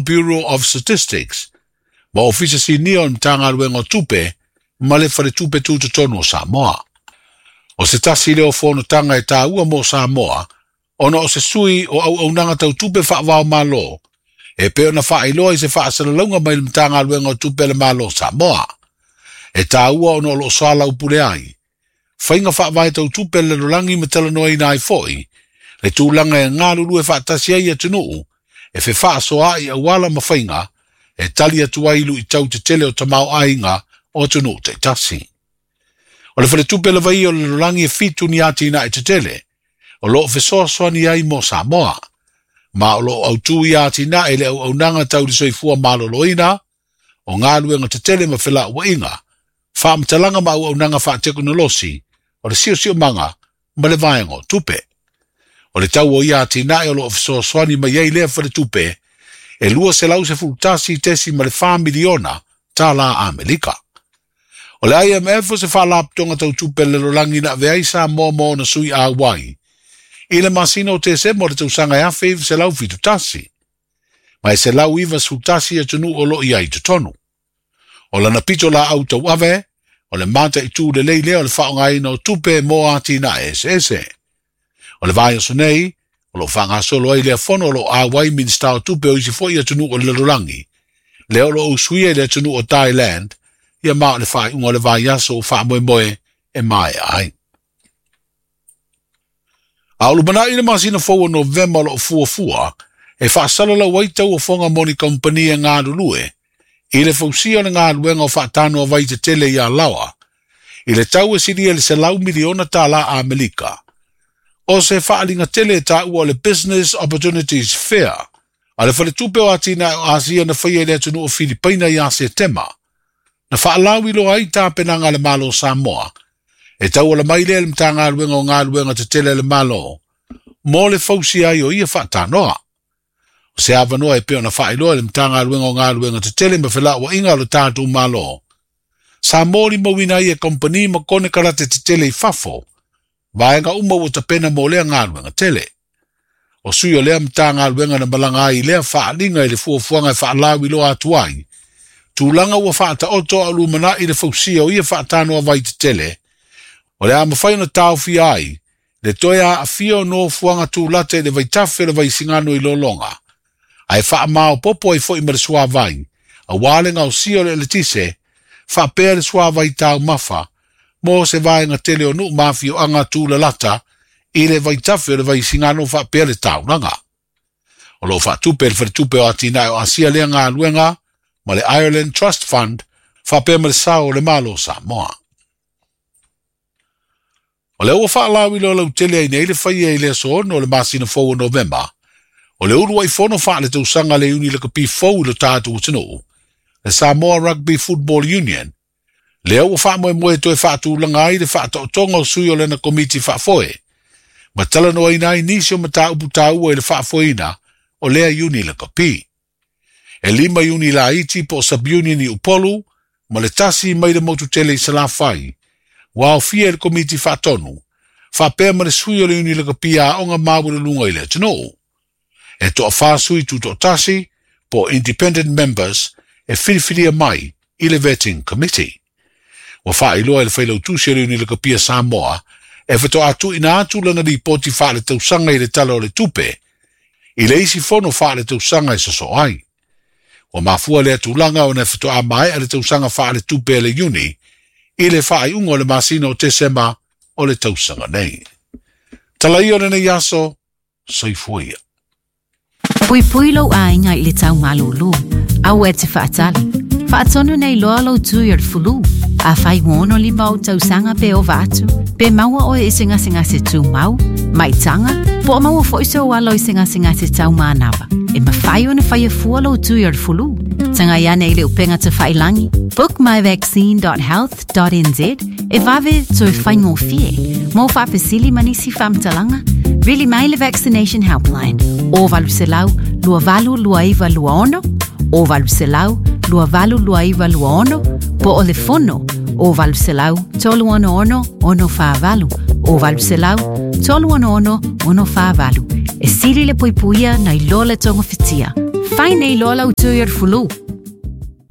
Bureau of Statistics, ma ofisa si nion tanga luenga tupe, ma le whare tupe tūtatono o Samoa. O se tasi leo whono tanga e tā ua mo Samoa, ona o se sui o au nanga tau tupe whaavao malo, e peo na whaailoa i se whaasalaunga mai le tanga luenga o tupe le malo Samoa. E tā ua ono lo sala upule ai. Whainga whaavai tau tupe le rolangi me talanoa i nai foi, le tūlanga e ngā lulu e whaatasi ai atunuu, e fe whaasoa i awala ma whainga, e tali atu ailu i tau te tele o tamau ainga o atunuu te tasi. O le whare tupe le vai o le rolangi e fitu ni ati na e te tele, o lo fe soa ni ai mo Samoa, ma o lo au tui ati na e le au nanga tau li soifua maloloina, o ngā luenga te tele ma whila ua inga, whaamtalanga ma au nanga whaateko na losi, o le sio manga, ma le vaengo tupe. O le tau o ia ati na e o lo fe soa ni ma iei lea whare tupe, e lua se lau se fultasi tesi ma le 5 miliona tā la Amerika. O le IMF o se whalaptonga tau tupe le rolangi na veai sa mo na sui a wai. I le masina o te se mo le tau sanga ea feiv se lau fitu tasi. Ma e se lau iwa sutasi e tunu o lo ia i tutonu. O la napito la au tau ave, o le mata i tū le leile o le whaongai no tupe mo ati na ese. O le vai o sonei, o lo whanga solo ai lea fono o lo a wai minsta o tupe o isi foi a tunu o le rolangi. Leo lo usuia le tunu o Thailand, ia maa le whai unga le vai aso o wha moe e mai ai. A ulumana i le masina fau o November lo fua, e wha salala waitau o fonga moni kompania ngā lulue, i le fausia le ngā luenga o wha tano a vai te tele i a lawa, i le tau e siri le se lau miliona tā la Amerika. O se wha alinga tele tā ua le Business Opportunities Fair, a le whale tupe o atina o Asia na whaia le atunu o Filipina i Asia tema, na whaalawi lo ai tā penanga le malo Samoa, e tau ala mai le mta ngā luenga o ngā luenga te tele le malo, mo le fausi ai o ia whaatanoa. O se awanoa e peo na whaailoa le mta ngā luenga o ngā luenga te tele me whala o inga lo tātou malo. Sa mōri mawina i e kompani ma kone karate te tele i fafo, vaenga uma o ta pena mo lea ngā luenga tele. O sui o lea mta ngā luenga na malanga ai lea whaalinga i le fuafuanga e whaalawi lo atuai, tūlanga ua whaata oto a lumana i le fausia o ia whaatanoa vai te tele, o le ama whaina tau fi ai, le toia a fio no fuanga tūlate le vai tafe le vai singano i lolonga. Ai wha mao popo i fo i mara sua vai, a walenga o sio le tise, wha pēr le sua vai tau mafa, mo se vai ngā tele o nu mafi o anga tūla lata, i le vai tafe le vai singano wha pēr le tau nanga. O lo wha tupe le wha tupe o atina o Asia lea ngā luenga, ma le Ireland Trust Fund, wha pēr ma le sao le malo Samoa. O le ua whaalawi lo lau tele ai nei le whaia i le so no le masina fau o November. O le uru ai fono wha le tausanga le uni le kapi fau lo tātu utino. Le Samoa Rugby Football Union. Le ua wha moe toi whaatu langa ai le whaata o tonga o sui o le na komiti whaafoe. Ma tala no ai nai nisi o mata upu tāua i le whaafoeina o lea uni le kapi. E 5 uni la iti po sub-union i Upolu, ma le tasi mai le motu tele i Salafai. Wao fia le komiti whaatonu, whapea ma le sui o le uni le kapia o ngā mabu le lunga i le tino. E toa whaasui tuto tasi, po independent members, e whiriwhiria mai i le vetting committee. Wa whaailoa i le whailau tusi le uni le kapia Samoa, e whato atu ina atu lana li poti wha le tausanga i le tala o le tupe, i le isi fono wha le tausanga i saso ai. Wa mafua le atu langa o ne whato a mai a le tausanga wha le tupe le uni, i le whaai unga o le masina o te sema o le tausanga nei. Talai o nei aso, soifuia. Pui lo ainga i le tau malulu, au e te whaatali. Whaatonu nei loa lo tui ar fulu, a whai wono li mau tausanga pe o vatu, pe maua o e singa se tu mau, mai tanga, po maua foiso o alo i singa se tau manawa. E ma whai o na whai e fua lo tui ar fulu, tanga ia nei le upenga te whailangi. Book myvaccine.health.nz e vave tui whaingo fie, mo whapesili manisi whamtalanga, really mai le vaccination helpline, o valu se lau, lua valu lua iwa lua ono, o valu se lau, lua valu lua iwa lua ono, po o le fono, o valu se lau, tolu ono ono wha valu, o valu se lau, tolu ono wha valu. E siri le poipuia na i loa le tonga whitia, Fai nei loa lau tui ar fulu.